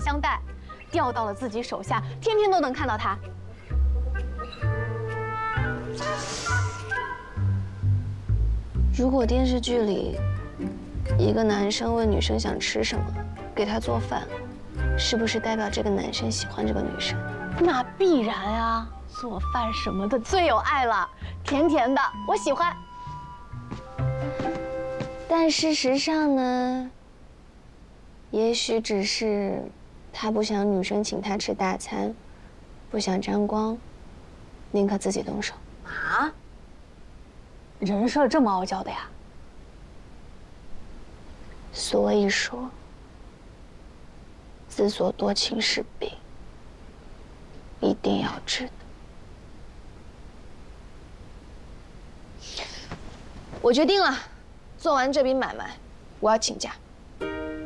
相待，调到了自己手下，天天都能看到他。如果电视剧里一个男生问女生想吃什么，给她做饭，是不是代表这个男生喜欢这个女生？那必然啊，做饭什么的最有爱了，甜甜的，我喜欢。但事实上呢，也许只是他不想女生请他吃大餐，不想沾光，宁可自己动手。啊？人设这么傲娇的呀？所以说，自作多情是病，一定要治的。我决定了，做完这笔买卖，我要请假。